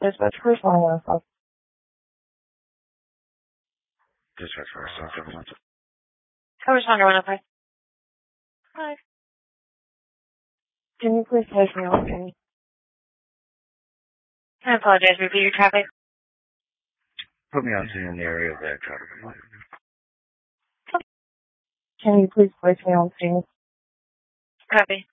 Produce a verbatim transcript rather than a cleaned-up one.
Dispatch first one one five. Dispatch first one seven one. Coverage one one five. Hi. Can you please place me on screen? I apologize. Repeat your traffic. Put me on scene in the area of that traffic light. Can you please place me on scene? Copy.